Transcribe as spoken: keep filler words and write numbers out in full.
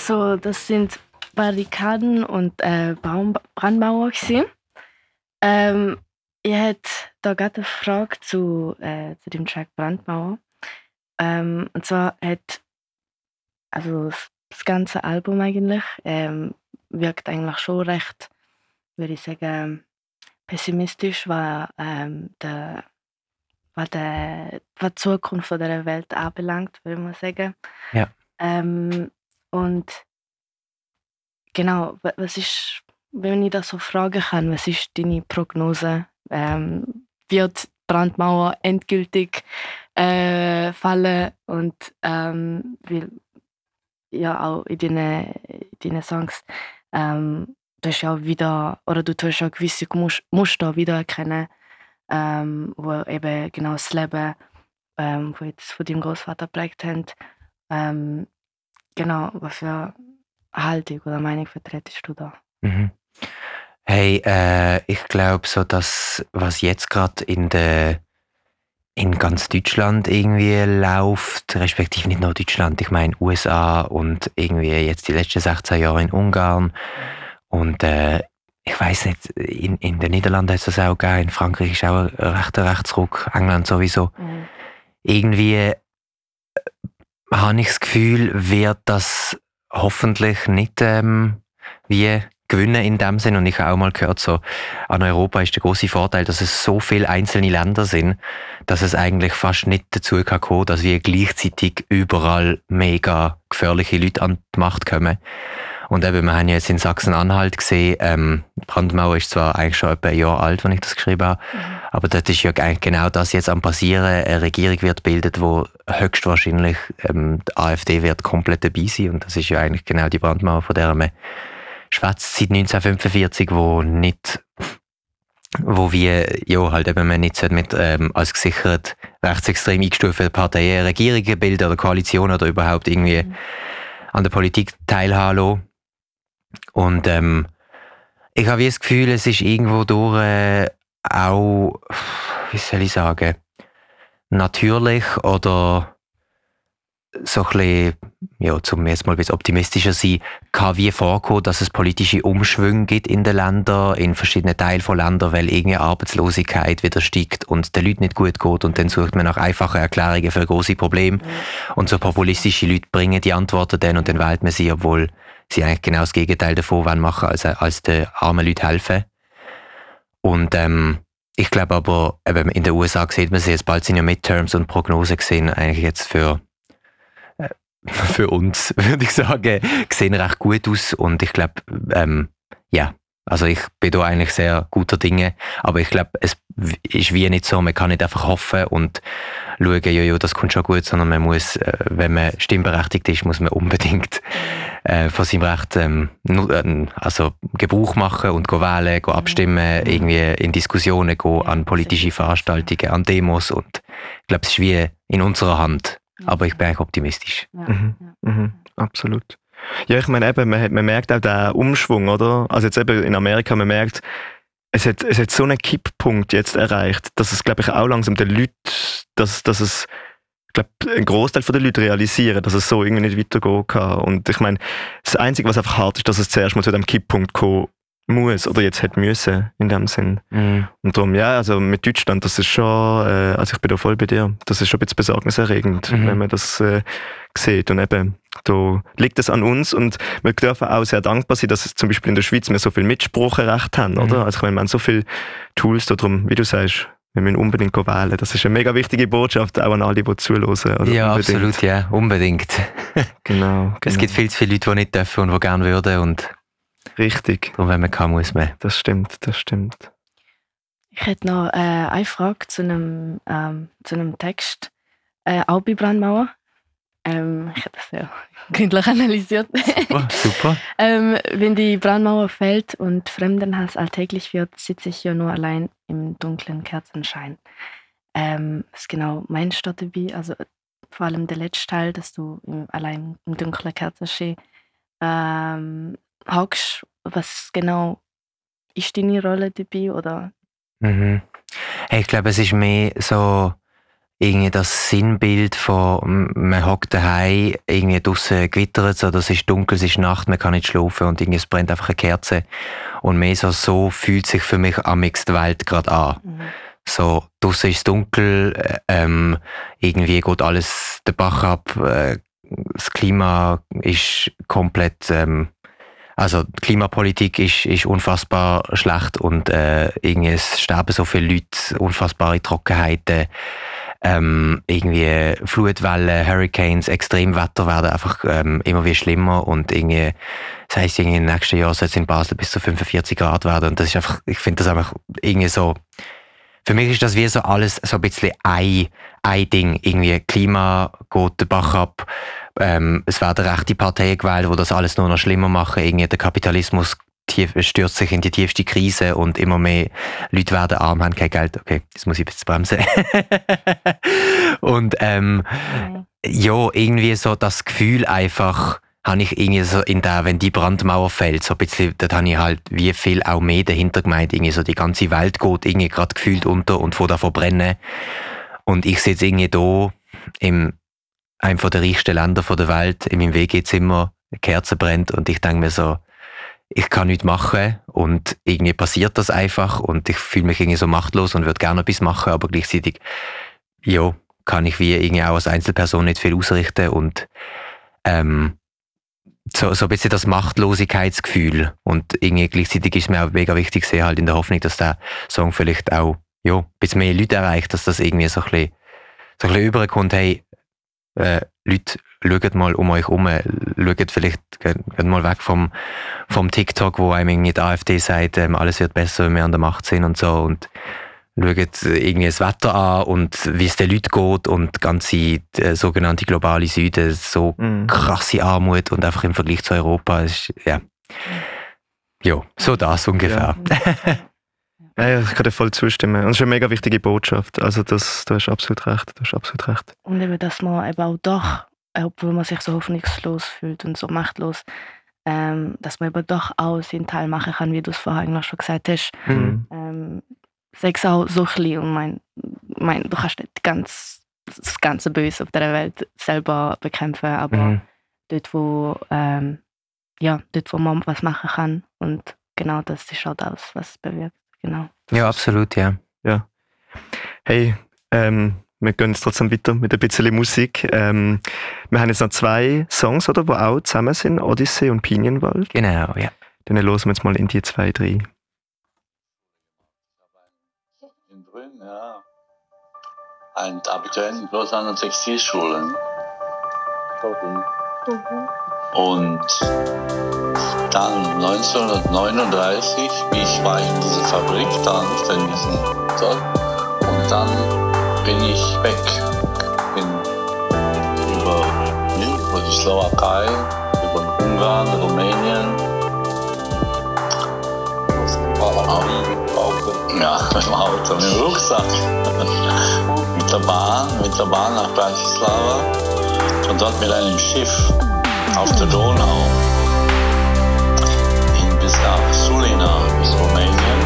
also das sind Barrikaden und äh, Baumbrandmauer gewesen. Ähm, ich hätte da gerade eine Frage zu, äh, zu dem Track Brandmauer. Ähm, und zwar hat also das das ganze Album eigentlich ähm, wirkt eigentlich schon recht, würde ich sagen, pessimistisch, was, ähm, der, was, der, was die Zukunft von dieser Welt anbelangt, würde man sagen. Ja. Ähm, und genau, wa- was ist, wenn ich das so fragen kann, was ist deine Prognose? Ähm, wird die Brandmauer endgültig äh, fallen? Und ähm, weil, ja, auch in deinen, in deinen Songs, ähm, du hast ja auch wieder, oder du tust ja gewisse Mus- Muster wiedererkennen, ähm, wo eben genau das Leben, ähm, wo jetzt von deinem Großvater geprägt haben. Ähm, genau, was für Haltung oder Meinung vertretest du da? Mhm. Hey, äh, ich glaube so, dass was jetzt gerade in der in ganz Deutschland irgendwie läuft, respektive nicht nur Deutschland, ich meine U S A und irgendwie jetzt die letzten sechzehn Jahre in Ungarn und äh, ich weiß nicht, in, in den Niederlanden hat es das auch gegeben, in Frankreich ist auch ein rechter Rechtsruck, England sowieso. Mhm. Irgendwie habe ich das Gefühl, wird das hoffentlich nicht ähm, wie gewinnen in dem Sinn. Und ich habe auch mal gehört, so, an Europa ist der große Vorteil, dass es so viele einzelne Länder sind, dass es eigentlich fast nicht dazu kann kommen, dass wir gleichzeitig überall mega gefährliche Leute an die Macht kommen. Und eben, wir haben ja jetzt in Sachsen-Anhalt gesehen, ähm, die Brandmauer ist zwar eigentlich schon etwa ein Jahr alt, als ich das geschrieben habe, Mhm. aber dort ist ja eigentlich genau das jetzt am passieren. Eine Regierung wird gebildet, wo höchstwahrscheinlich ähm, die AfD wird komplett dabei sein. Und das ist ja eigentlich genau die Brandmauer, von der man schwätzt seit neunzehnhundertfünfundvierzig, wo nicht, wo wir ja halt eben man nicht mit ähm, als gesichert rechtsextrem eingestufte Parteien Regierungen bilden oder Koalitionen oder überhaupt irgendwie Mhm. an der Politik teilhaben lassen. Und ähm, ich habe wie das Gefühl, es ist irgendwo durch äh, auch, wie soll ich sagen, natürlich oder so ein bisschen, ja, zum jetzt mal ein bisschen optimistischer sein, kann wie vorkommen, dass es politische Umschwünge gibt in den Ländern, in verschiedenen Teilen von Ländern, weil irgendeine Arbeitslosigkeit wieder steigt und den Leuten nicht gut geht und dann sucht man nach einfachen Erklärungen für große Probleme Ja. und so populistische Leute bringen die Antworten dann und dann wählt man sie, obwohl sie eigentlich genau das Gegenteil davon wollen machen, als, als den armen Leuten helfen. Und ähm, ich glaube aber, eben in den U S A sieht man sie jetzt, bald sind ja Midterms und Prognosen gesehen, eigentlich jetzt für für uns, würde ich sagen, sehen recht gut aus und ich glaube, ähm, ja, also ich bin da eigentlich sehr guter Dinge, aber ich glaube, es ist wie nicht so, man kann nicht einfach hoffen und schauen, ja, ja, das kommt schon gut, sondern man muss, äh, wenn man stimmberechtigt ist, muss man unbedingt äh, von seinem Recht ähm, nur, äh, also Gebrauch machen und go wählen, go abstimmen, irgendwie in Diskussionen gehen, an politische Veranstaltungen, an Demos und ich glaube, es ist wie in unserer Hand. Aber ich bin eigentlich optimistisch. Ja. Mhm. Ja. Mhm. Absolut. Ja, ich meine eben, man, hat, man merkt auch den Umschwung, oder? Also jetzt eben in Amerika, man merkt, es hat, es hat so einen Kipppunkt jetzt erreicht, dass es, glaube ich, auch langsam den Leuten, dass, dass es, ich glaube, ein Großteil der Leute realisieren, dass es so irgendwie nicht weitergehen kann. Und ich meine, das Einzige, was einfach hart ist, dass es zuerst mal zu dem Kipppunkt kommen muss oder jetzt hätte müssen, in dem Sinn. Mhm. Und darum, ja, also mit Deutschland, das ist schon, äh, also ich bin da voll bei dir, das ist schon ein bisschen besorgniserregend, Mhm. wenn man das äh, sieht. Und eben, da liegt es an uns und wir dürfen auch sehr dankbar sein, dass es zum Beispiel in der Schweiz wir so viel Mitspracherecht haben, Mhm. oder? Also ich meine, wir haben so viele Tools da drum, wie du sagst, wir müssen unbedingt wählen. Das ist eine mega wichtige Botschaft, auch an alle, die zuhören. Oder Ja, unbedingt. absolut, ja, unbedingt. Genau, genau. Es gibt viel zu viele Leute, die nicht dürfen und die gerne würden und Richtig, darum, wenn man kann, muss man. das stimmt, das stimmt. Ich hätte noch äh, eine Frage zu einem, ähm, zu einem Text, äh, auch bei Brandmauer. Ähm, ich habe das ja gründlich analysiert. Super, super. ähm, wenn die Brandmauer fällt und Fremdenhass alltäglich wird, sitze ich ja nur allein im dunklen Kerzenschein. Ähm, was genau meinst du dabei? Also vor allem der letzte Teil, dass du im, allein im dunklen Kerzenschein ähm, hockst. Was genau ist deine Rolle dabei? Oder? Mhm. Hey, ich glaube, es ist mehr so, irgendwie das Sinnbild von man hockt daheim, irgendwie draussen gewittert es, oder es ist dunkel, es ist Nacht, man kann nicht schlafen und irgendwie es brennt einfach eine Kerze. Und mehr so, so fühlt sich für mich amix die Welt gerade an. Mhm. So, draussen ist es dunkel, ähm, irgendwie geht alles den Bach ab, äh, das Klima ist komplett, ähm, also die Klimapolitik ist, ist unfassbar schlecht und äh, irgendwie es sterben so viele Leute, unfassbare Trockenheiten, ähm, irgendwie Flutwellen, Hurricanes, Extremwetter werden einfach ähm, immer wie schlimmer und irgendwie, das heisst, irgendwie im nächsten Jahr soll es in Basel bis zu fünfundvierzig Grad werden und das ist einfach, ich finde das einfach irgendwie so, für mich ist das wie so alles so ein bisschen ein, ein Ding, irgendwie Klima geht den Bach ab, ähm, es werden rechte Parteien gewählt, die das alles nur noch schlimmer machen, irgendwie der Kapitalismus tief, stürzt sich in die tiefste Krise und immer mehr Leute werden arm, haben kein Geld. Okay, jetzt muss ich ein bisschen bremsen. und ähm, okay. ja, irgendwie so das Gefühl einfach, habe ich irgendwie so in der, wenn die Brandmauer fällt, so ein bisschen, dort habe ich halt wie viel auch mehr dahinter gemeint, irgendwie so die ganze Welt geht irgendwie gerade gefühlt unter und vor davon brennen. Und ich sitze irgendwie da im einem der reichsten Länder der Welt, in meinem W G-Zimmer, eine Kerze brennt und ich denke mir so, ich kann nichts machen und irgendwie passiert das einfach und ich fühle mich irgendwie so machtlos und würde gerne etwas machen, aber gleichzeitig, ja, kann ich wie irgendwie auch als Einzelperson nicht viel ausrichten und ähm, so, so ein bisschen das Machtlosigkeitsgefühl und irgendwie gleichzeitig ist mir auch mega wichtig, sehe halt in der Hoffnung, dass der Song vielleicht auch, ja, ein bisschen mehr Leute erreicht, dass das irgendwie so ein bisschen, so ein bisschen überkommt, hey, äh, Leute, schaut mal um euch herum, schaut vielleicht, geht mal weg vom, vom TikTok, wo einem irgendwie die AfD sagt, ähm, alles wird besser, wenn wir an der Macht sind und so und schaut irgendwie das Wetter an und wie es den Leuten geht und die ganze äh, sogenannte globale Süden, so mm. krasse Armut und einfach im Vergleich zu Europa, ist, ja, ja, so das ungefähr. Ja. Ja, ich kann dir voll zustimmen. Und es ist eine mega wichtige Botschaft. Also das, du hast absolut recht. Du hast absolut recht. Und eben, dass man eben auch doch, obwohl man sich so hoffnungslos fühlt und so machtlos, ähm, dass man eben doch auch seinen Teil machen kann, wie du es vorhin schon gesagt hast. Mhm. Ähm, sechs auch so klein und mein, mein, du kannst nicht ganz, das ganze Böse auf dieser Welt selber bekämpfen, aber mhm. dort, wo, ähm, ja, dort, wo man was machen kann und genau das ist auch das, was es bewirkt. Genau. Ja, absolut, ja. ja. Hey, ähm, wir gehen jetzt trotzdem weiter mit ein bisschen Musik. Ähm, wir haben jetzt noch zwei Songs, oder, die auch zusammen sind, Odyssee und Pinienwald. Genau, ja. Dann hören wir jetzt mal in die zwei, drei. In Brünn, ja. Ein Abiturient bloß an der Textilschule. Mhm. Und dann neunzehnhundertneununddreißig, ich war in dieser Fabrik, da nicht in diesem Zoll. Und dann bin ich weg. Bin über, über die Slowakei, über Ungarn, Rumänien. Ja, mit dem Auto, mit dem Rucksack. mit der Bahn, mit der Bahn nach Bratislava. Und dort mit einem Schiff auf der Donau. Bis nach Sulina, bis Rumänien.